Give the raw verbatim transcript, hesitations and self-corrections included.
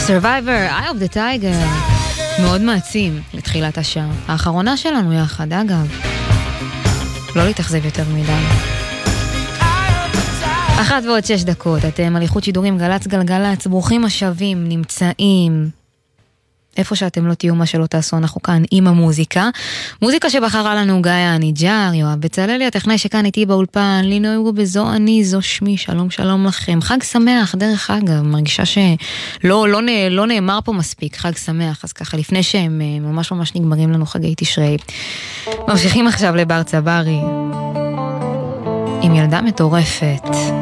Survivor, Eye of the Tiger. מאוד מעצים לתחילת השעה. האחרונה שלנו יחד, אגב. לא להתאכזב יותר מדי. אחת ועוד שש דקות, אתם על איכות שידורים גלץ גלגלץ, ברוכים השבים, נמצאים. איפה שאתם לא תהיו מה שלא תעשו, אנחנו כאן עם המוזיקה. מוזיקה שבחרה לנו גיא הניג'ר, יואב בצללי, הטכנאי שכאן איתי באולפן, לינוי ובזו אני, זו שמי, שלום שלום לכם. חג שמח, דרך אגב, מרגישה שלא לא, לא נאמר פה מספיק, חג שמח, אז ככה לפני שהם ממש ממש נגמרים לנו חגי תשרי. ממשיכים עכשיו לבר צברי, עם ילדה מטורפת.